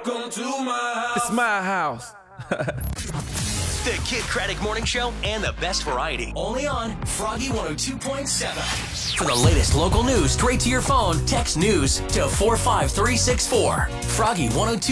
Welcome to my house. It's my house. The Kid Craddock Morning Show and the best variety. Only on Froggy 102.7. For the latest local news straight to your phone, text news to 45364. Froggy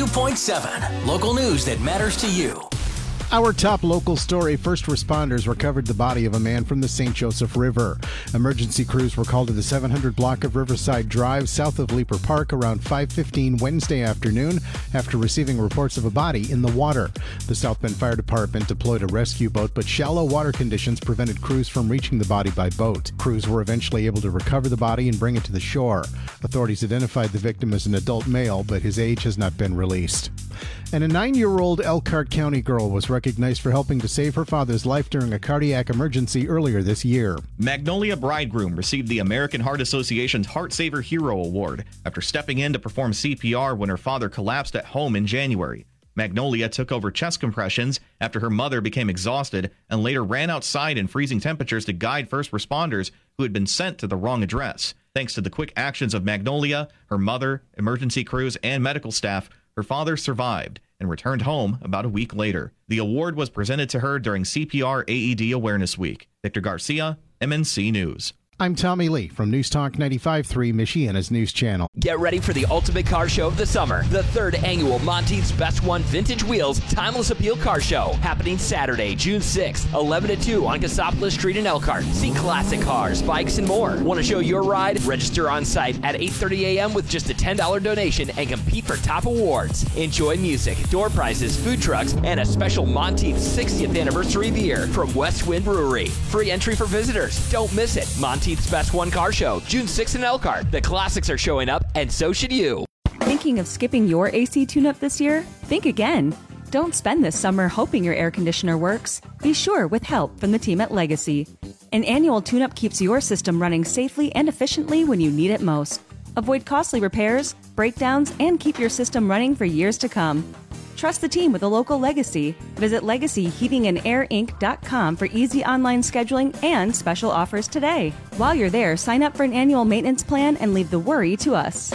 102.7. Local news that matters to you. Our top local story, first responders recovered the body of a man from the St. Joseph River. Emergency crews were called to the 700 block of Riverside Drive south of Leaper Park around 5:15 Wednesday afternoon after receiving reports of a body in the water. The South Bend Fire Department deployed a rescue boat, but shallow water conditions prevented crews from reaching the body by boat. Crews were eventually able to recover the body and bring it to the shore. Authorities identified the victim as an adult male, but his age has not been released. And a 9-year-old Elkhart County girl was recognized for helping to save her father's life during a cardiac emergency earlier this year. Magnolia Bridegroom received the American Heart Association's Heart Saver Hero Award after stepping in to perform CPR when her father collapsed at home in January. Magnolia took over chest compressions after her mother became exhausted and later ran outside in freezing temperatures to guide first responders who had been sent to the wrong address. Thanks to the quick actions of Magnolia, her mother, emergency crews, and medical staff, her father survived and returned home about a week later. The award was presented to her during CPR AED Awareness Week. Victor Garcia, MNC News. I'm Tommy Lee from News Talk 95.3, Michiana's news channel. Get ready for the ultimate car show of the summer. The 3rd annual Monteith's Best One Vintage Wheels Timeless Appeal Car Show. Happening Saturday, June 6th, 11 to 2 on Cassopolis Street in Elkhart. See classic cars, bikes, and more. Want to show your ride? Register on site at 8:30 a.m. with just a $10 donation and compete for top awards. Enjoy music, door prizes, food trucks, and a special Monteith's 60th anniversary beer from West Wind Brewery. Free entry for visitors. Don't miss it. Monteith's Best One Car Show, June 6th in Elkhart. The classics are showing up, and so should you. Thinking of skipping your AC tune-up this year? Think again. Don't spend this summer hoping your air conditioner works. Be sure with help from the team at Legacy. An annual tune-up keeps your system running safely and efficiently when you need it most. Avoid costly repairs, breakdowns, and keep your system running for years to come. Trust the team with a local Legacy. Visit LegacyHeatingandAirInc.com for easy online scheduling and special offers today. While you're there, sign up for an annual maintenance plan and leave the worry to us.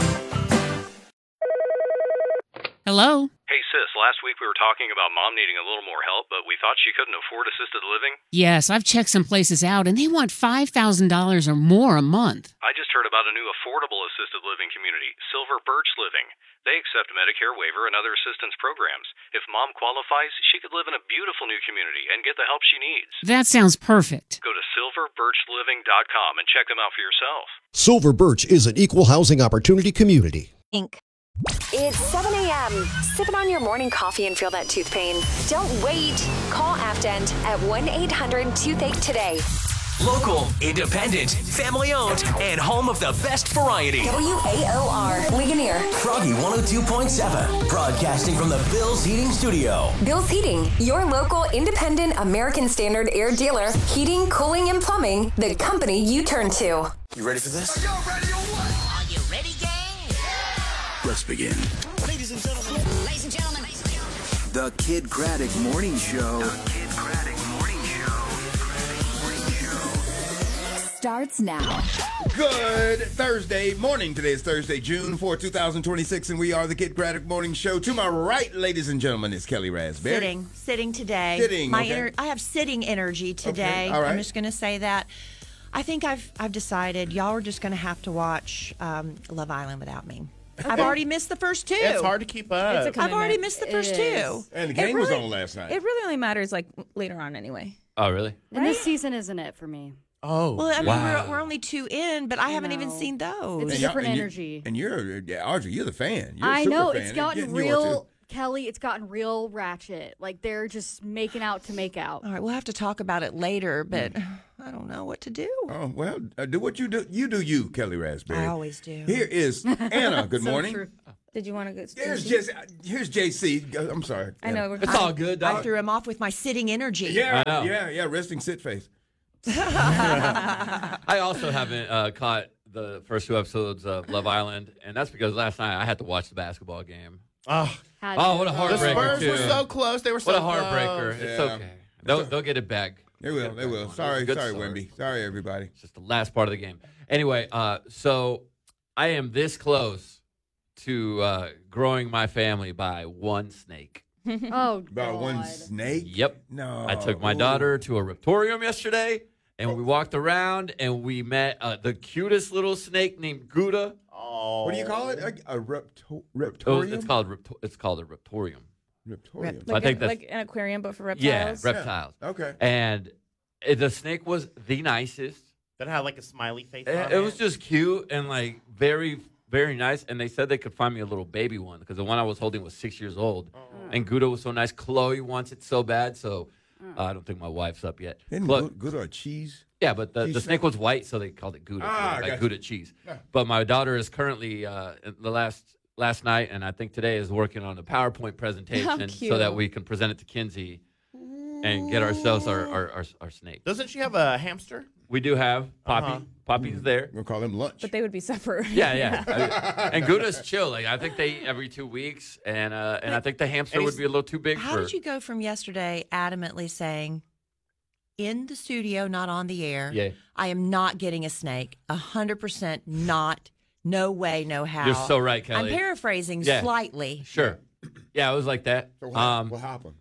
Hello? Hey, sis, last week we were talking about Mom needing a little more help, but we thought she couldn't afford assisted living. Yes, I've checked some places out, and they want $5,000 or more a month. I just heard about a new affordable assisted living community, Silver Birch Living. They accept Medicare waiver and other assistance programs. If Mom qualifies, she could live in a beautiful new community and get the help she needs. That sounds perfect. Go to silverbirchliving.com and check them out for yourself. Silver Birch is an equal housing opportunity community. Inc. It's 7 a.m. Sipping on your morning coffee and feel that tooth pain? Don't wait. Call Afdent at 1-800-TOOTHACHE today. Local, independent, family-owned, and home of the best variety. WAOR, Ligonier. Froggy 102.7, broadcasting from the Bill's Heating Studio. Bill's Heating, your local independent American Standard air dealer. Heating, cooling, and plumbing, the company you turn to. You ready for this? Are you ready, gang? Yeah! Let's begin. Ladies and gentlemen. Ladies and gentlemen. The Kid Craddock Morning Show. Starts now. Good Thursday morning. Today is Thursday, June 4, 2026, and we are the Kid Craddock Morning Show. To my right, ladies and gentlemen, is Kelly Raspberry. Sitting today. Sitting, I have sitting energy today. Okay, all right. I'm just going to say that. I think I've decided y'all are just going to have to watch Love Island without me. Okay. I've already missed the first two. It's hard to keep up. I've already missed the first two. And the game was on last night. It really only matters like later on anyway. Oh, really? And this season isn't it for me. Oh, well, I mean, wow. we're only two in, but I haven't even seen those. It's a different energy. And you're, Audrey, you're the fan. You're a I super know. fan. It's gotten real, Kelly, it's gotten real ratchet. Like, they're just making out to make out. All right, we'll have to talk about it later, but I don't know what to do. Oh, well, do what you do. You do you, Kelly Raspberry. I always do. Here is Anna. Good morning. True. Did you want to go? Here's JC. I'm sorry. I know. It's all good, dog. I threw him off with my sitting energy. Yeah, resting sit face. I also haven't caught the first two episodes of Love Island, and that's because last night I had to watch the basketball game. What a heartbreaker! The Spurs too. were so close. They were so What a close. heartbreaker! It's okay. They'll get it back. They will. They will. Sorry, Wemby. Sorry, everybody. It's just the last part of the game. Anyway, so I am this close to growing my family by one snake. Oh, About one snake? Yep. No. I took my daughter to a riptorium yesterday, and we walked around, and we met the cutest little snake named Gouda. What do you call it? A Oh, riptorium? it's called a riptorium. Riptorium. I think that's like an aquarium, but for reptiles. yeah, reptiles. Yeah. Okay. And the snake was the nicest. That had like a smiley face. It, on it was just cute and like very, very nice. And they said they could find me a little baby one because the one I was holding was 6 years old. And Gouda was so nice. Chloe wants it so bad, so I don't think my wife's up yet. Isn't Gouda a cheese? Yeah, but the snake was white, so they called it Gouda, like gotcha. Gouda cheese. But my daughter is currently the last night, and I think today is working on a PowerPoint presentation so that we can present it to Kinsey and get ourselves our snake. Doesn't she have a hamster? We do have Poppy. Poppy's there. We'll call him lunch. But they would be separate. Yeah. And Gouda's chill. Like I think they eat every 2 weeks, and I think the hamster would be a little too big How for. did you go from yesterday adamantly saying, in the studio, not on the air, I am not getting a snake, 100% not, no way, no how. You're so right, Kelly. I'm paraphrasing slightly. Sure. Yeah, it was like that. So what happened?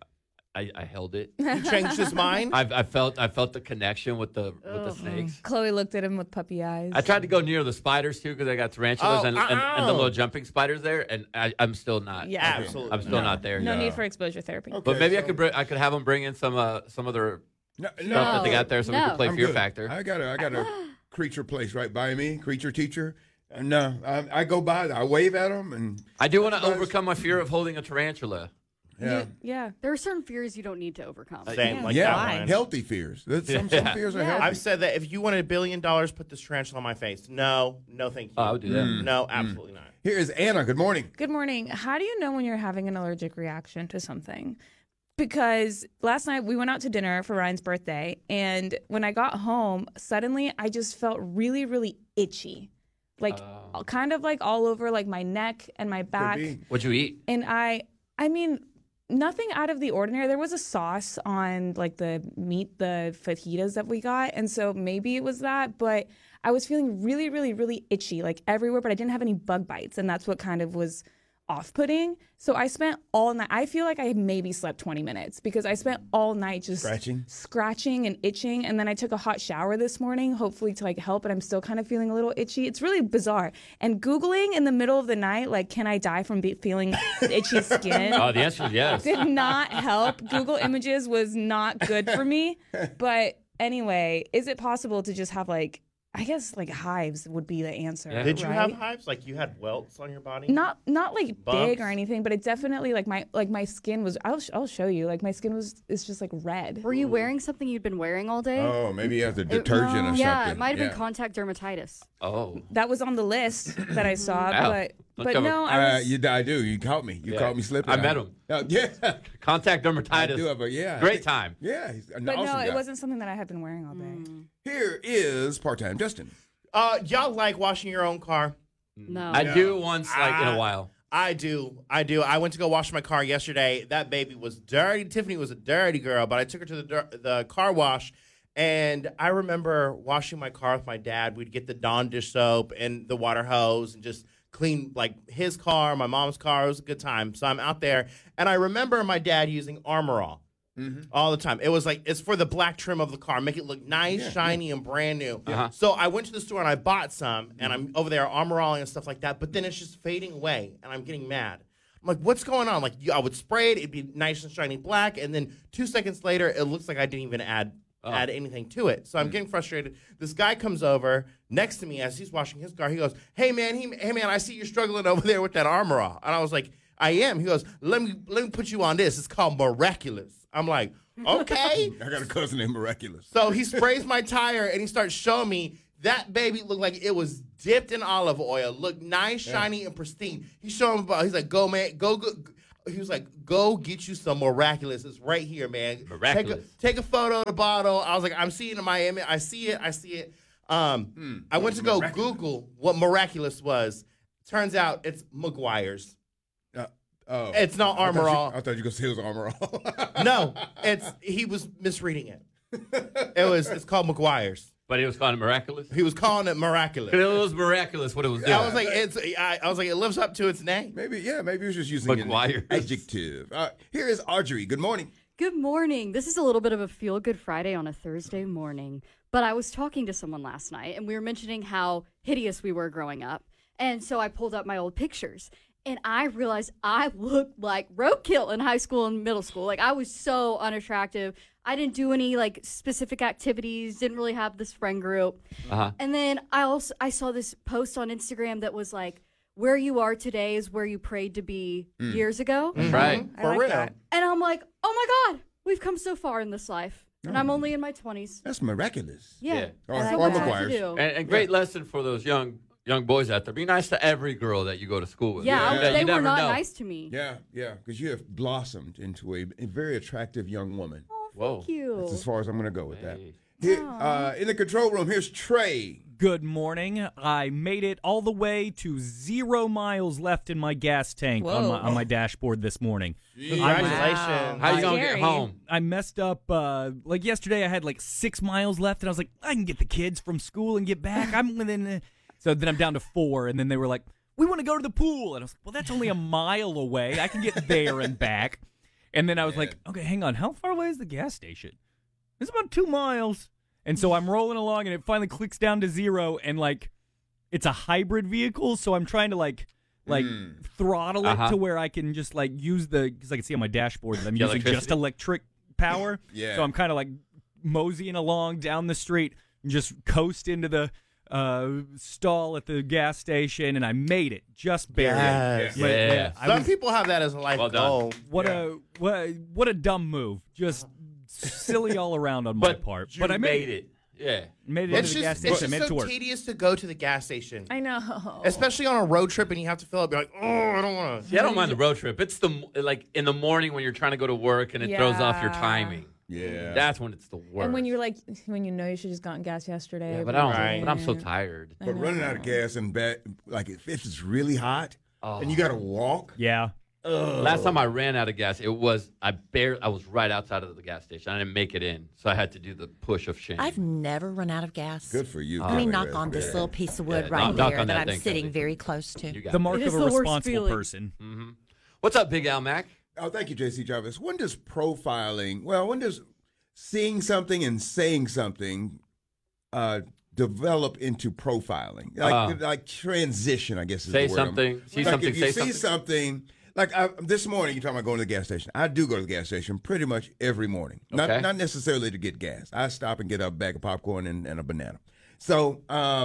I held it. You changed his mind? I felt the connection with the snakes. Chloe looked at him with puppy eyes. I tried to go near the spiders too because I got tarantulas and the little jumping spiders there, and I'm still not. Yeah, absolutely. I'm still not there. No need for exposure therapy. Okay, But maybe I could have them bring in some of their stuff that they got there so we could play I'm Fear good. Factor. I got a creature place right by me, creature teacher. No, I go by, I wave at them, and I do want to overcome my fear of holding a tarantula. Yeah. There are certain fears you don't need to overcome. Same, like that one. Healthy fears. Some fears are healthy. I've said that if you wanted $1 billion, put this tarantula on my face. No, thank you. I would do that. No, absolutely not. Here is Anna. Good morning. Good morning. How do you know when you're having an allergic reaction to something? Because last night we went out to dinner for Ryan's birthday, and when I got home, suddenly I just felt really, really itchy. Like kind of like all over like my neck and my back. What'd you eat? And I mean, nothing out of the ordinary. There was a sauce on like the meat, the fajitas that we got. And so maybe it was that, but I was feeling really, really, really itchy like everywhere, but I didn't have any bug bites. And that's what kind of was off-putting. So I spent all night. I feel like I maybe slept 20 minutes because I spent all night just scratching and itching. And then I took a hot shower this morning, hopefully to like help, but I'm still kind of feeling a little itchy. It's really bizarre. And Googling in the middle of the night, like, can I die from feeling itchy skin? Oh, the answer is yes. Did not help. Google Images was not good for me. But anyway, is it possible to just have like, I guess like hives would be the answer. Yeah. Did you right? have hives? Like you had welts on your body? Not like Bumps? big or anything, but it definitely like my skin was. I'll show you. Like my skin it's just like red. Were you wearing something you'd been wearing all day? Oh, maybe you have the detergent or something. Yeah, it might have been contact dermatitis. Oh, that was on the list that I saw, Ow. but no, I was. I do. You caught me. You caught me slipping. I met him. Yeah. Contact dermatitis. I do have a Great time. Yeah. He's an But awesome no, guy. it wasn't something that I had been wearing all day. Here is part-time Justin. Y'all like washing your own car? No. I do once, like in a while. I do. I went to go wash my car yesterday. That baby was dirty. Tiffany was a dirty girl, but I took her to the car wash, and I remember washing my car with my dad. We'd get the Dawn dish soap and the water hose and just clean like his car, my mom's car. It was a good time. So I'm out there, and I remember my dad using Armor All. All the time. It was like, it's for the black trim of the car. Make it look nice, shiny, and brand new. So I went to the store and I bought some, and I'm over there Armor All and stuff like that, but then it's just fading away, and I'm getting mad. I'm like, what's going on? Like, I would spray it, it'd be nice and shiny black, and then 2 seconds later, it looks like I didn't even add anything to it. So I'm getting frustrated. This guy comes over next to me as he's washing his car. He goes, hey man, I see you're struggling over there with that Armor All. And I was like, I am. He goes, let me put you on this. It's called Miraculous. I'm like, okay. I got a cousin named Miraculous. So he sprays my tire and he starts showing me that baby looked like it was dipped in olive oil, looked nice, shiny, and pristine. He's showing me he's like, go man, go. He was like, go get you some Miraculous. It's right here, man. Miraculous. Take a photo of the bottle. I was like, I'm seeing it in Miami. I see it. I went to go Google what Miraculous was. Turns out it's McGuire's. Oh, it's not Armor All. I thought you were gonna say it was Armor All. No, he was misreading it. It's called McGuire's. But he was calling it miraculous? He was calling it miraculous. It was miraculous what it was doing. I was like, it lives up to its name. Maybe he was just using an adjective. Here is Audrey. Good morning. Good morning. This is a little bit of a feel-good Friday on a Thursday morning. But I was talking to someone last night, and we were mentioning how hideous we were growing up. And so I pulled up my old pictures. And I realized I looked like roadkill in high school and middle school. Like, I was so unattractive. I didn't do any, like, specific activities, didn't really have this friend group. And then I saw this post on Instagram that was like, where you are today is where you prayed to be years ago. That's right. I like that. And I'm like, oh, my God, we've come so far in this life. And I'm only in my 20s. That's miraculous. Yeah. Or McGuire's. And great lesson for those young boys out there. Be nice to every girl that you go to school with. Yeah, they were not nice to me. Yeah, because you have blossomed into a very attractive young woman. Oh, thank you. That's as far as I'm going to go with that. Here, in the control room, here's Trey. Good morning. I made it all the way to 0 miles left in my gas tank on my dashboard this morning. Congratulations. How you going to get home? I messed up. Like yesterday, I had like 6 miles left, and I was like, I can get the kids from school and get back. I'm within. So then I'm down to 4, and then they were like, we want to go to the pool. And I was like, well, that's only a mile away. I can get there and back. And then I was like, okay, hang on. How far away is the gas station? It's about 2 miles. And so I'm rolling along, and it finally clicks down to 0, and, like, it's a hybrid vehicle, so I'm trying to, like throttle it to where I can just, like, use because I can see on my dashboard that I'm using just electric power. Yeah. So I'm kind of, like, moseying along down the street and just coast into the stall at the gas station, and I made it just barely. Yes. Some people have that as a life goal. What a dumb move. Just silly all around on my part. But I made it. Yeah. Made it to the gas station. It's just so tedious to go to the gas station. I know. Especially on a road trip and you have to fill up. You're like, oh, I don't want to. See, I don't mind the road trip. It's in the morning when you're trying to go to work and it throws off your timing. Yeah. That's when it's the worst. And when you're like, when you know you should just gotten gas yesterday. Yeah, but I'm so tired. But running out of gas and like if it's really hot and you got to walk. Yeah. Last time I ran out of gas, I was right outside of the gas station. I didn't make it in, so I had to do the push of shame. I've never run out of gas. Good for you. Let me knock on this little piece of wood right there that I'm sitting very close to. The mark of a responsible person. Mm-hmm. What's up, Big Al Mac? Oh, thank you, JC Jarvis. When does when does seeing something and saying something develop into profiling? Like transition, I guess is the word. Say something. If you see something. Like this morning, you're talking about going to the gas station. I do go to the gas station pretty much every morning. Okay. Not necessarily to get gas. I stop and get a bag of popcorn and a banana. So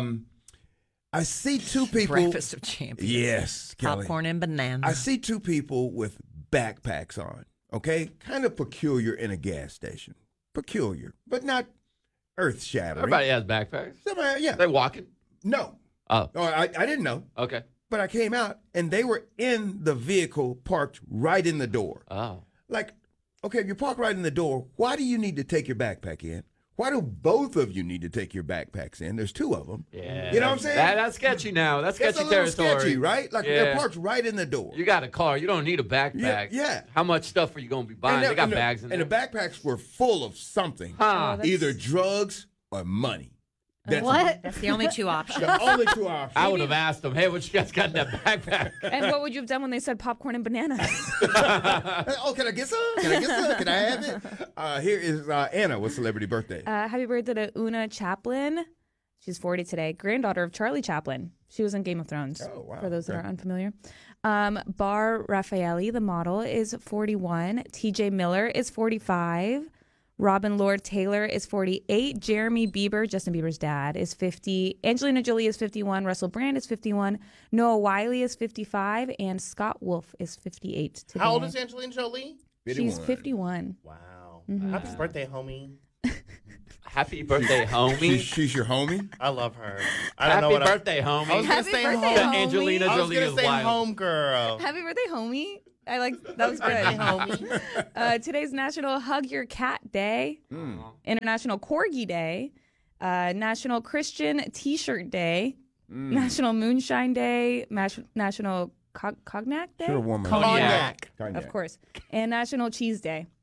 I see two people. Breakfast of champions. Yes, Kelly. Popcorn and banana. I see two people with backpacks on. Okay, kind of peculiar in a gas station. Peculiar, but not earth-shattering. Everybody has backpacks. Yeah. They walking? No. Oh, I didn't know. Okay. But I came out, and they were in the vehicle parked right in the door. Oh. Like, okay, if you park right in the door, why do you need to take your backpack in? Why do both of you need to take your backpacks in? There's two of them. Yeah. You know what I'm saying? That's sketchy now. That's sketchy it's a territory. little sketchy, right? Like, they're parked right in the door. You got a car. You don't need a backpack. Yeah. How much stuff are you going to be buying? They got bags in there. And the backpacks were full of something. Either drugs or money. That's the only two options. The only two options. I would have asked them, hey, what you guys got in that backpack? And what would you have done when they said popcorn and bananas? Can I get some? Can I have it? Here is Anna with celebrity birthday. Happy birthday to Una Chaplin. She's 40 today. Granddaughter of Charlie Chaplin. She was in Game of Thrones. Oh, wow. For those that are unfamiliar. Bar Raffaelli, the model, is 41. TJ Miller is 45. Robin Lord Taylor is 48. Jeremy Bieber, Justin Bieber's dad, is 50. Angelina Jolie is 51. Russell Brand is 51. Noah Wiley is 55. And Scott Wolf is 58 today. How old is Angelina Jolie? 51. She's 51. Wow. Mm-hmm. Happy birthday, homie. Happy birthday, homie. She's your homie? I love her. I don't know Happy birthday, homie. I was going to say home. Angelina Jolie I was going to say wild. home girl. Happy birthday, homie. I like that was good. Homie. Today's National Hug Your Cat Day, International Corgi Day, National Christian T-Shirt Day, National Moonshine Day, National Cognac Day. Should have worn my Cognac. Of course, and National Cheese Day.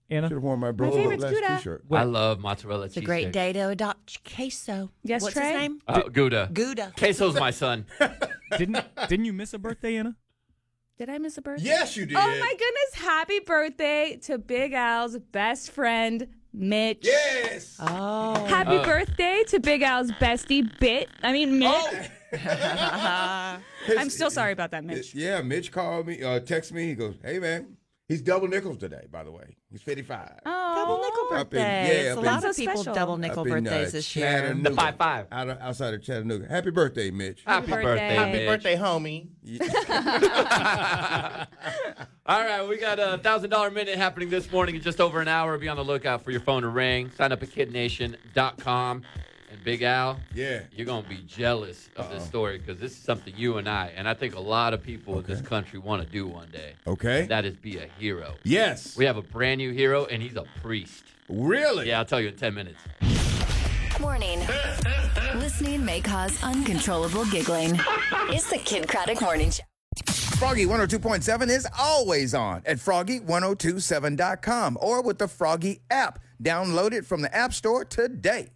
Anna? Should have worn my bro favorite's last Gouda. T-shirt. I love mozzarella It's a cheesesteak. great day to adopt queso. Yes, What's Trey? his name? Gouda. Gouda. Queso's my son. Didn't you miss a birthday, Anna? Did I miss a birthday? Yes, you did. Oh my goodness! Happy birthday to Big Al's best friend, Mitch. Yes. Oh. Happy birthday to Big Al's bestie, Mitch. I'm still sorry about that, Mitch. Yeah, Mitch called me, texted me. He goes, "Hey man, he's double nickels today. By the way, he's 55. Double nickel Up in- birthday. yeah, It's a up lot in- of people special. double nickel Up in, birthdays this year. Chattanooga. The 5-5. Outside of Chattanooga. Happy birthday, Mitch. Happy birthday, Happy Mitch. birthday, homie. All right, we got a $1,000 minute happening this morning in just over an hour. Be on the lookout for your phone to ring. Sign up at kidnation.com. And Big Al, Yeah. you're going to be jealous of this story because this is something you and I think a lot of people in this country want to do one day. Okay. And that is be a hero. Yes. We have a brand new hero, and he's a priest. Really? Yeah, I'll tell you in 10 minutes. Morning. Listening may cause uncontrollable giggling. It's the Kid Craddock Morning Show. Froggy 102.7 is always on at froggy1027.com or with the Froggy app. Download it from the App Store today.